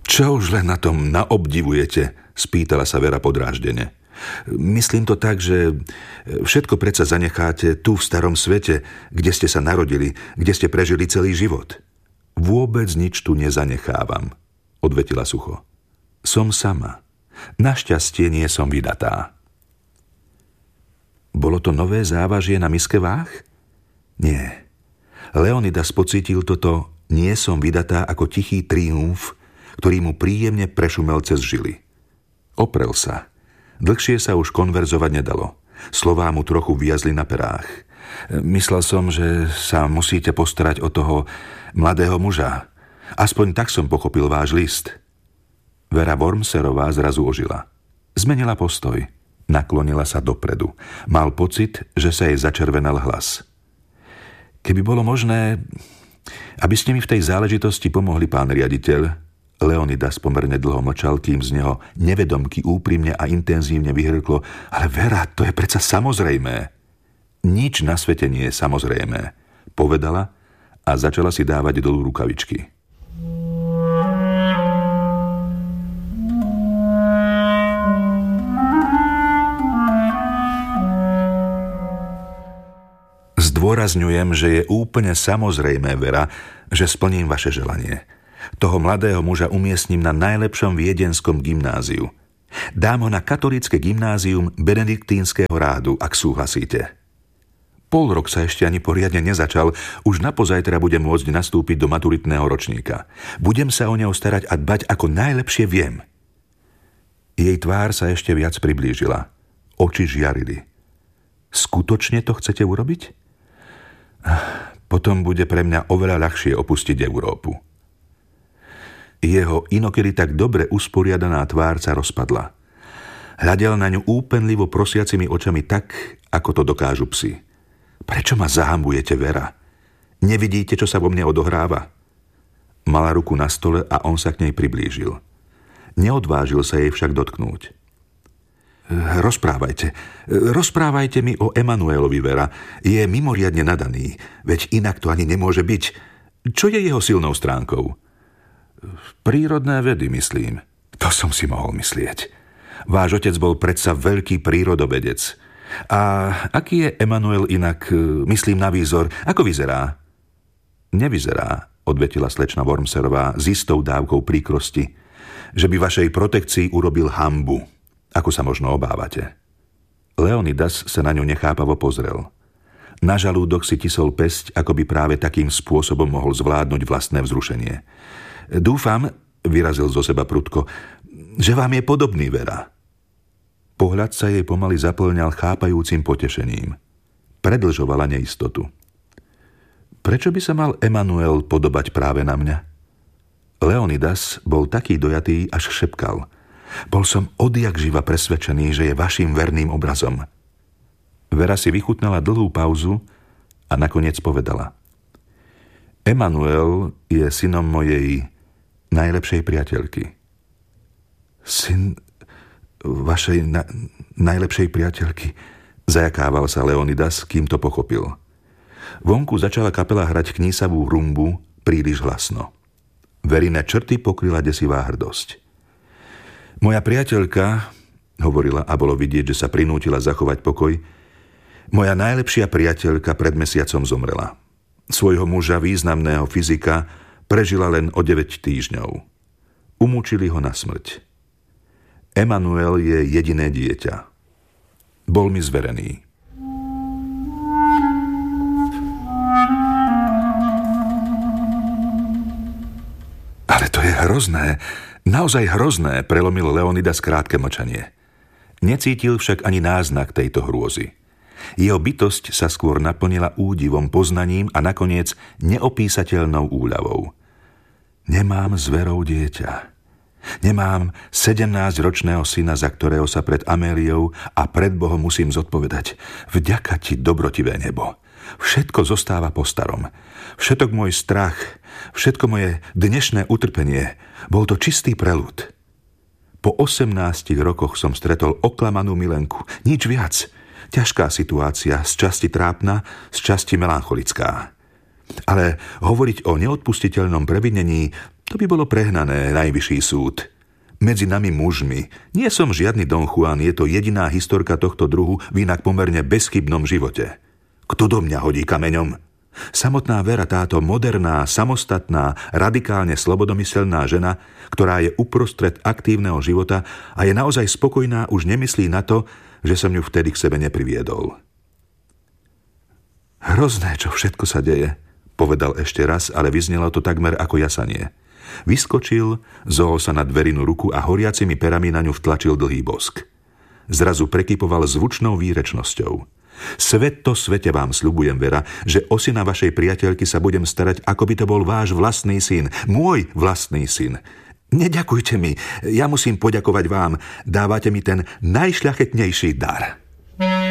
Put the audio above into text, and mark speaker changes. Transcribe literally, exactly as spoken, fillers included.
Speaker 1: Čo už len na tom naobdivujete? Spýtala sa Vera podráždene. Myslím to tak, že všetko predsa zanecháte tu v starom svete, kde ste sa narodili, kde ste prežili celý život. Vôbec nič tu nezanechávam, odvetila sucho. Som sama. Našťastie nie som vydatá. Bolo to nové závažie na miske váh? Nie. Leonidas pocítil toto nie som vydatá ako tichý triumf, ktorý mu príjemne prešumel cez žily. Oprel sa. Dlhšie sa už konverzovať nedalo. Slová mu trochu viazli na perách. Myslel som, že sa musíte postarať o toho mladého muža. Aspoň tak som pochopil váš list. Vera Wormserová zrazu ožila. Zmenila postoj. Naklonila sa dopredu. Mal pocit, že sa jej začervenal hlas. Keby bolo možné, aby ste mi v tej záležitosti pomohli, pán riaditeľ. Leonidas pomerne dlho mlčal, kým z neho nevedomky úprimne a intenzívne vyhrklo. Ale Vera, to je predsa samozrejmé. Nič na svete nie je samozrejmé, povedala a začala si dávať dolu rukavičky. Zdôrazňujem, že je úplne samozrejmé, Vera, že splním vaše želanie. Toho mladého muža umiestním na najlepšom viedenskom gymnáziu. Dám ho na katolícke gymnázium benediktínskeho rádu, ak súhlasíte. Pol rok sa ešte ani poriadne nezačal, už napozajtra budem môcť nastúpiť do maturitného ročníka. Budem sa o neho starať a dbať, ako najlepšie viem. Jej tvár sa ešte viac priblížila. Oči žiarili. Skutočne to chcete urobiť? Potom bude pre mňa oveľa ľahšie opustiť Európu. Jeho inokedy tak dobre usporiadaná tvár sa rozpadla. Hľadel na ňu úpenlivo prosiacimi očami tak, ako to dokážu psi. Prečo ma zahambujete, Vera? Nevidíte, čo sa vo mne odohráva? Mala ruku na stole a on sa k nej priblížil. Neodvážil sa jej však dotknúť. Rozprávajte, rozprávajte mi o Emanuelovi, Vera. Je mimoriadne nadaný, veď inak to ani nemôže byť. Čo je jeho silnou stránkou? Prírodné vedy, myslím. To som si mohol myslieť. Váš otec bol predsa veľký prírodovedec. A aký je Emanuel inak, myslím na výzor, ako vyzerá? Nevyzerá, odvetila slečna Wormserová s istou dávkou príkrosti, že by vašej protekcii urobil hanbu, ako sa možno obávate. Leonidas sa na ňu nechápavo pozrel. Na žalúdok si tisol päsť, ako by práve takým spôsobom mohol zvládnuť vlastné vzrušenie. Dúfam, vyrazil zo seba prudko, že vám je podobný, Vera. Pohľad sa jej pomaly zaplňal chápajúcim potešením. Predlžovala neistotu. Prečo by sa mal Emanuel podobať práve na mňa? Leonidas bol taký dojatý, až šepkal. Bol som odjak živa presvedčený, že je vašim verným obrazom. Vera si vychutnala dlhú pauzu a nakoniec povedala. Emanuel je synom mojej najlepšej priateľky. Syn vašej na, najlepšej priateľky, zajakával sa Leonidas, kým to pochopil. Vonku začala kapela hrať knísavú rumbu príliš hlasno. Verine črty pokryla desivá hrdosť. Moja priateľka, hovorila a bolo vidieť, že sa prinútila zachovať pokoj, moja najlepšia priateľka pred mesiacom zomrela. Svojho muža, významného fyzika, prežila len o deväť týždňov. Umúčili ho na smrť. Emanuel je jediné dieťa. Bol mi zverený. Ale to je hrozné, naozaj hrozné, prelomil Leonidas krátke mlčanie. Necítil však ani náznak tejto hrôzy. Jeho bytosť sa skôr naplnila údivom, poznaním a nakoniec neopísateľnou úľavou. Nemám s Verou dieťa. Nemám sedemnásťročného syna, za ktorého sa pred Améliou a pred Bohom musím zodpovedať. Vďaka ti, dobrotivé nebo. Všetko zostáva po starom. Všetok môj strach, všetko moje dnešné utrpenie, bol to čistý preľud. Po osemnástich rokoch som stretol oklamanú milenku, nič viac. Ťažká situácia, z časti trápna, z časti melancholická. Ale hovoriť o neodpustiteľnom previnení, To by bolo prehnané, najvyšší súd. Medzi nami mužmi. Nie som žiadny Don Juan, je to jediná historka tohto druhu v inak pomerne bezchybnom živote. Kto do mňa hodí kameňom? Samotná Vera, táto moderná, samostatná, radikálne slobodomyselná žena, ktorá je uprostred aktívneho života a je naozaj spokojná, už nemyslí na to, že som ju vtedy k sebe nepriviedol. Hrozné, čo všetko sa deje, povedal ešte raz, ale vyznelo to takmer ako jasanie. Vyskočil, zohol sa na dverinu ruku a horiacimi perami na ňu vtlačil dlhý bosk. Zrazu prekypoval zvučnou výrečnosťou. Svet to svete vám sľubujem, Vera, že o syna vašej priateľky sa budem starať, ako by to bol váš vlastný syn, môj vlastný syn. Neďakujte mi, ja musím poďakovať vám, dávate mi ten najšľachetnejší dar.